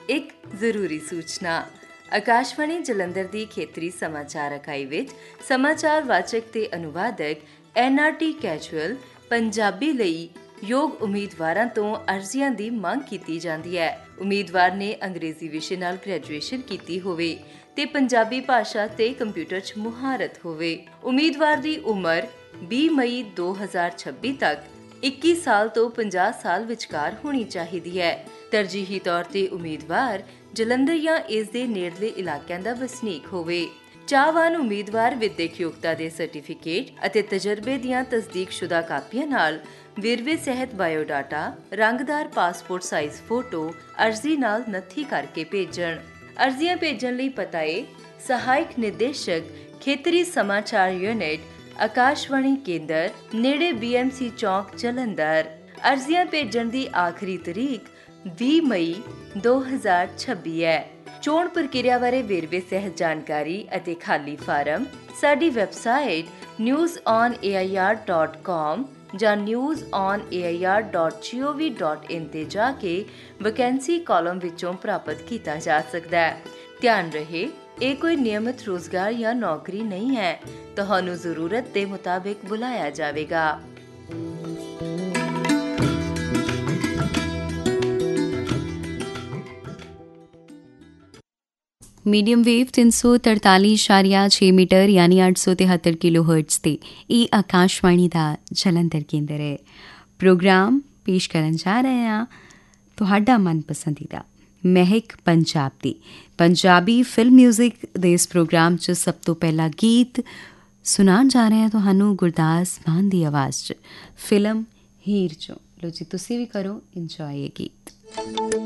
ਇੱਕ ਜ਼ਰੂਰੀ ਸੂਚਨਾ। ਆਕਾਸ਼ਵਾਣੀ ਜਲੰਧਰ ਦੀ ਖੇਤਰੀ ਸਮਾਚਾਰ ਇਕਾਈ ਵਿੱਚ ਸਮਾਚਾਰ ਵਾਚਕ ਤੇ ਅਨੁਵਾਦਕ NRT ਕੈਜੂਅਲ ਪੰਜਾਬੀ ਲਈ ਯੋਗ ਉਮੀਦਵਾਰਾਂ ਤੋਂ ਅਰਜ਼ੀਆਂ ਦੀ ਮੰਗ ਕੀਤੀ ਜਾਂਦੀ ਹੈ। ਉਮੀਦਵਾਰ ਨੇ ਅੰਗਰੇਜ਼ੀ ਵਿਸ਼ੇ ਨਾਲ ਗ੍ਰੈਜੂਏਸ਼ਨ ਕੀਤੀ ਹੋਵੇ ਤੇ ਪੰਜਾਬੀ ਭਾਸ਼ਾ ਤੇ ਕੰਪਿਊਟਰ 'ਚ ਮੁਹਾਰਤ ਹੋਵੇ। ਉਮੀਦਵਾਰ ਦੀ ਉਮਰ 20 ਮਈ 2026 ਤੱਕ 21 ਸਾਲ ਤੋਂ 50 ਸਾਲ ਵਿਚਕਾਰ ਹੋਣੀ ਚਾਹੀਦੀ ਹੈ। ਤਰਜੀਹੀ ਤੌਰ ਤੇ ਉਮੀਦਵਾਰ ਜਲੰਧਰ ਜਾਂ ਇਸ ਦੇ ਨੇੜਲੇ ਇਲਾਕਿਆਂ ਦਾ ਵਸਨੀਕ ਹੋਵੇ। ਚਾਹਵਾਨ ਉਮੀਦਵਾਰ ਵਿਦਿਅਕ ਯੋਗਤਾ ਦੇ ਸਰਟੀਫਿਕੇਟ ਅਤੇ ਤਜਰਬੇ ਦੀਆਂ ਤਸਦੀਕਸ਼ੁਦਾ ਕਾਪੀਆਂ ਨਾਲ ਵੇਰਵੇ ਸਹਿਤ ਬਾਇਓਡਾਟਾ, ਰੰਗਦਾਰ ਪਾਸਪੋਰਟ ਸਾਈਜ਼ ਫੋਟੋ ਅਰਜ਼ੀ ਨਾਲ ਨੱਥੀ ਕਰਕੇ ਭੇਜਣ। ਅਰਜ਼ੀਆਂ ਭੇਜਣ ਲਈ ਪਤਾ ਹੈ ਸਹਾਇਕ ਨਿਰਦੇਸ਼ਕ, ਖੇਤਰੀ ਸਮਾਚਾਰ ਯੂਨਿਟ, ਆਕਾਸ਼ਵਾਣੀ ਕੇਂਦਰ, ਨੇੜੇ BMC ਚੌਂਕ, ਜਲੰਧਰ। ਅਰਜ਼ੀਆਂ ਭੇਜਣ ਦੀ ਆਖਰੀ ਤਰੀਕ 20 ਮਈ 2026 ਹੈ। ਚੋਣ ਪ੍ਰਕਿਰਿਆ ਬਾਰੇ ਵੇਰਵੇ ਸਹਿਤ ਜਾਣਕਾਰੀ ਅਤੇ ਖਾਲੀ ਫਾਰਮ ਸਾਡੀ ਵੈਬਸਾਈਟ newsonair.com ਜਾਂ newsonair.gov.in ਤੇ ਜਾ ਕੇ ਵੈਕੈਂਸੀ ਕਾਲਮ ਵਿੱਚੋਂ ਪ੍ਰਾਪਤ ਕੀਤਾ ਜਾ ਸਕਦਾ ਹੈ। ਧਿਆਨ ਰਹੇ, ਇਹ ਕੋਈ ਨਿਯਮਿਤ ਰੋਜ਼ਗਾਰ ਜਾਂ ਨੌਕਰੀ ਨਹੀਂ ਹੈ। ਤੁਹਾਨੂੰ ਜ਼ਰੂਰਤ ਦੇ ਮੁਤਾਬਿਕ ਬੁਲਾਇਆ ਜਾਵੇਗਾ। ਮੀਡੀਅਮ ਵੇਵ 343.6 ਮੀਟਰ ਯਾਨੀ 873 ਕਿਲੋ ਹਰਟਜ਼ ਤੇ ਇਹ ਆਕਾਸ਼ਵਾਣੀ ਦਾ ਜਲੰਧਰ ਕੇਂਦਰ ਹੈ। ਪ੍ਰੋਗਰਾਮ ਪੇਸ਼ ਕਰਨ ਜਾ ਰਹੇ ਹਾਂ ਤੁਹਾਡਾ ਮਨਪਸੰਦੀਦਾ ਮਹਿਕ ਪੰਜਾਬ ਦੀ ਪੰਜਾਬੀ ਫਿਲਮ ਮਿਊਜ਼ਿਕ ਦੇ ਇਸ ਪ੍ਰੋਗਰਾਮ 'ਚ ਸਭ ਤੋਂ ਪਹਿਲਾ ਗੀਤ ਸੁਣਾਉਣ ਜਾ ਰਹੇ ਹਾਂ ਤੁਹਾਨੂੰ ਗੁਰਦਾਸ ਮਾਨ ਦੀ ਆਵਾਜ਼ 'ਚ ਫਿਲਮ ਹੀਰ 'ਚੋਂ। ਲੋ ਜੀ, ਤੁਸੀਂ ਵੀ ਕਰੋ ਇੰਜੋਏ ਇਹ ਗੀਤ।